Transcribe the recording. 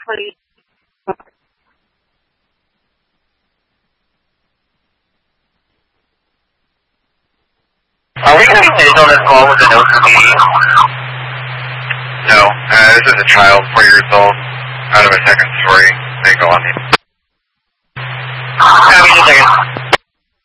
please. Are we having on call with an OCD? No, this is a child, 4 years old, out of a second story. They go on the... Just a second.